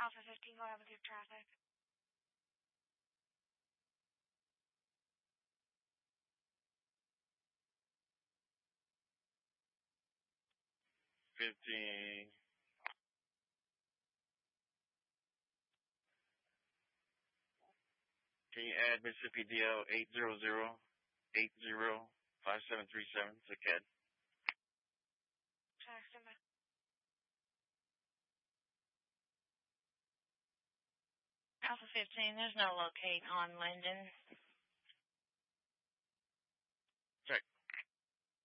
Alpha 15, go ahead with your traffic. Can you add Mississippi DL 800-80-5737 to CAD? Alpha 15, there's no locate on Linden.